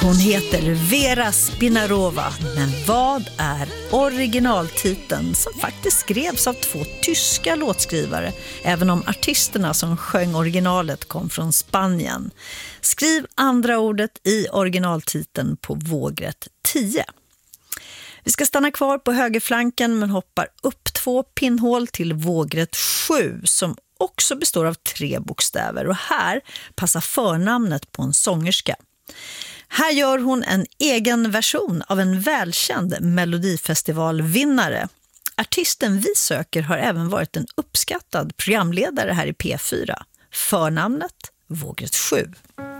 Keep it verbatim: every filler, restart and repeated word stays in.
Hon heter Vera Spinarova, men vad är originaltiteln som faktiskt skrevs av två tyska låtskrivare, även om artisterna som sjöng originalet kom från Spanien? Skriv andra ordet i originaltiteln på vågrätt tio. Vi ska stanna kvar på högerflanken men hoppar upp två pinnhål till vågrätt sju som också består av tre bokstäver, och här passar förnamnet på en sångerska. Här gör hon en egen version av en välkänd Melodifestivalvinnare. Artisten vi söker har även varit en uppskattad programledare här i P fyra. Förnamnet vågrätt sju.